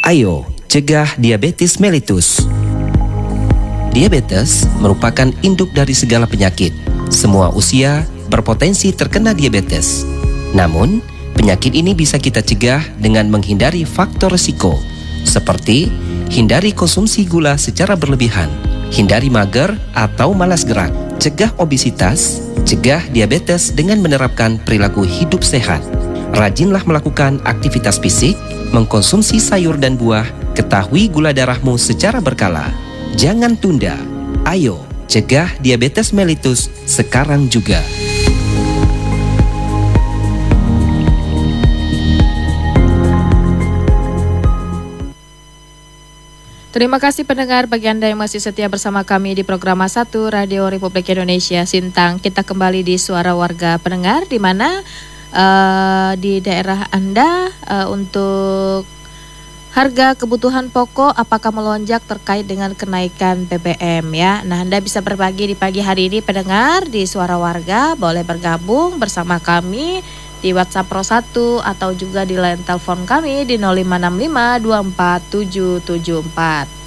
Ayo, cegah diabetes mellitus. Diabetes merupakan induk dari segala penyakit. Semua usia berpotensi terkena diabetes. Namun, penyakit ini bisa kita cegah dengan menghindari faktor risiko, seperti hindari konsumsi gula secara berlebihan, hindari mager atau malas gerak, cegah obesitas, cegah diabetes dengan menerapkan perilaku hidup sehat. Rajinlah melakukan aktivitas fisik, mengkonsumsi sayur dan buah, ketahui gula darahmu secara berkala. Jangan tunda. Ayo, cegah diabetes mellitus sekarang juga. Terima kasih pendengar bagi Anda yang masih setia bersama kami di program 1 Radio Republik Indonesia Sintang. Kita kembali di Suara Warga Pendengar, di mana di daerah Anda untuk harga kebutuhan pokok apakah melonjak terkait dengan kenaikan BBM ya. Nah, Anda bisa berbagi di pagi hari ini pendengar di Suara Warga, boleh bergabung bersama kami di WhatsApp Pro 1 atau juga di line telepon kami di 0565 24774.